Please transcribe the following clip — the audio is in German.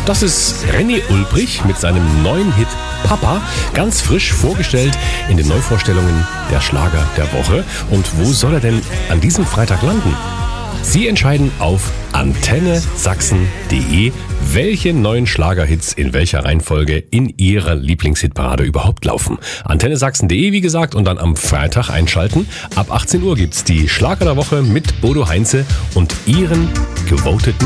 Das ist René Ulbrich mit seinem neuen Hit Papa, ganz frisch vorgestellt in den Neuvorstellungen der Schlager der Woche. Und wo soll er denn an diesem Freitag landen? Sie entscheiden auf antennesachsen.de, welche neuen Schlagerhits in welcher Reihenfolge in Ihrer Lieblingshitparade überhaupt laufen. Antennesachsen.de, wie gesagt, und dann am Freitag einschalten. Ab 18 Uhr gibt's die Schlager der Woche mit Bodo Heinze und Ihren gewoteten